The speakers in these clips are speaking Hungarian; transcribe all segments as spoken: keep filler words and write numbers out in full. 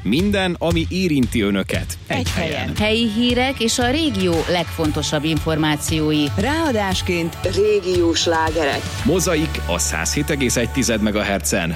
Minden, ami érinti önöket. Egy, Egy helyen. helyen. Helyi hírek és a régió legfontosabb információi. Ráadásként régiós slágerek. Mozaik a száz hét egész egy megahertzen.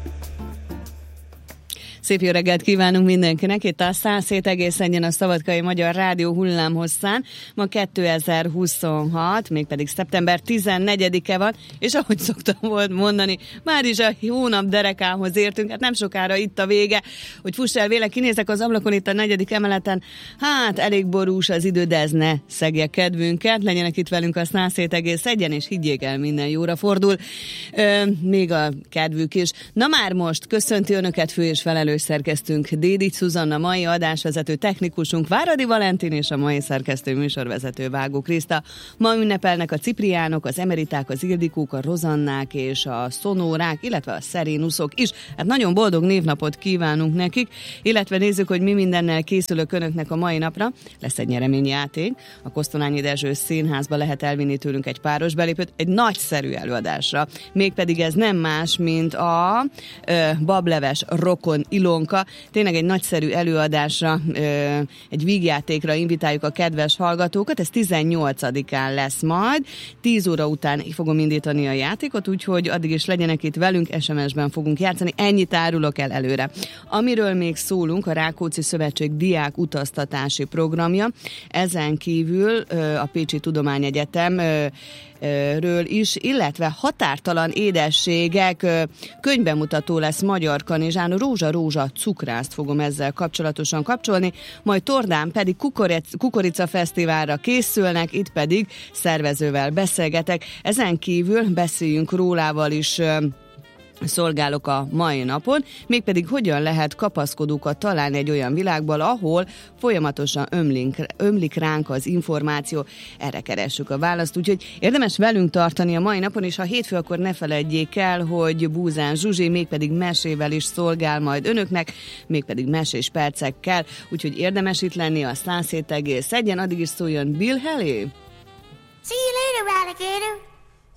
Szép jó reggelt kívánunk mindenkinek, itt a száz hét egész egy a Szabadkai Magyar Rádió hullámhosszán. Ma kétezer-huszonhat, mégpedig szeptember tizennegyedike van, és ahogy szoktam volt mondani, már is a hónap derekához értünk, hát nem sokára itt a vége, hogy fuss el véle, kinézek az ablakon itt a negyedik emeleten, hát elég borús az idő, de ez ne szegje kedvünket, legyenek itt velünk a száz hét egész egyen, és higgyék el, minden jóra fordul, Ö, még a kedvük is. Na már most köszönti önöket fő és felelős szerkesztőnk Dédics Szuzanna, mai adásvezető technikusunk Váradi Valentin és a mai szerkesztő műsorvezető Vágó Kriszta. Ma ünnepelnek a cipriánok, az emeriták, az ildikók, a rozannák és a szonórák, illetve a szerénuszok is. Hát nagyon boldog névnapot kívánunk nekik, illetve nézzük, hogy mi mindennel készülök önöknek a mai napra. Lesz egy nyereményjáték, a Kosztolányi Dezső Színházba lehet elvinni tőlünk egy páros belépőt, egy nagyszerű előadásra. Mégpedig ez nem más, mint a ö, bableves rokon Ilonka. Tényleg egy nagyszerű előadásra, egy vígjátékra invitáljuk a kedves hallgatókat, ez tizennyolcadikán lesz majd, tíz óra után fogom indítani a játékot, úgyhogy addig is legyenek itt velünk, es em es-ben fogunk játszani, ennyit árulok el előre. Amiről még szólunk, a Rákóczi Szövetség diák utaztatási programja, ezen kívül a Pécsi Tudományegyetem ről is, illetve határtalan édességek könyvbemutató lesz Magyar Kanizsán, Rózsa Rózsa cukrászt fogom ezzel kapcsolatosan kapcsolni, majd Tordán pedig kukoric, kukorica fesztiválra készülnek, itt pedig szervezővel beszélgetek, ezen kívül beszéljünk rólával is, szolgálok a mai napon, mégpedig hogyan lehet kapaszkodókat találni egy olyan világban, ahol folyamatosan ömlik, ömlik ránk az információ, erre keressük a választ, úgyhogy érdemes velünk tartani a mai napon, és ha hétfő, akkor ne feledjék el, hogy Búzán Zsuzsi mégpedig mesével is szolgál majd önöknek, mégpedig mesés percekkel, úgyhogy érdemes itt lenni a száz hét egész egyen, addig is szóljon Bill Haley. See you later, alligator.